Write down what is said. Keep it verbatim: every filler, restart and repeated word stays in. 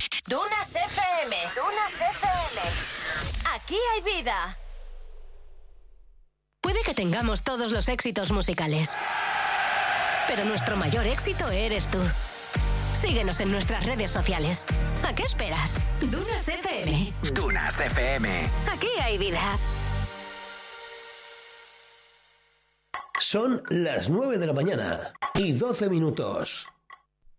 Dunas F M. Dunas F M. Aquí hay vida. Puede que tengamos todos los éxitos musicales, pero nuestro mayor éxito eres tú. Síguenos en nuestras redes sociales. ¿A qué esperas? Dunas F M. Dunas F M. Aquí hay vida. Son las nueve de la mañana y doce minutos.